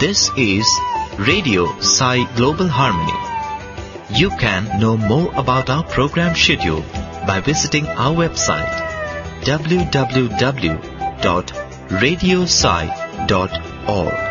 This is Radio Sai Global Harmony. You can know more about our program schedule by visiting our website www.radiosai.org.